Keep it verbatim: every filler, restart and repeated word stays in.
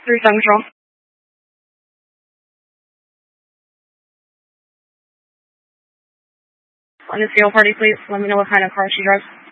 three seven Control. On the field party, please. Let me know what kind of car she drives.